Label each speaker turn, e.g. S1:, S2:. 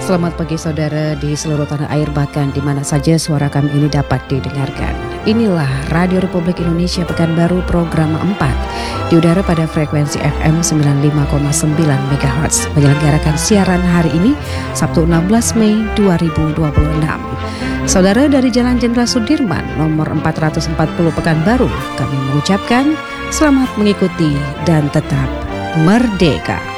S1: Selamat pagi saudara di seluruh tanah air, bahkan di mana saja suara kami ini dapat didengarkan. Inilah Radio Republik Indonesia Pekanbaru program 4 di udara pada frekuensi FM 95,9 MHz, menyelenggarakan siaran hari ini Sabtu 16 Mei 2026. Saudara dari Jalan Jenderal Sudirman nomor 440 Pekanbaru, kami mengucapkan selamat mengikuti dan tetap merdeka.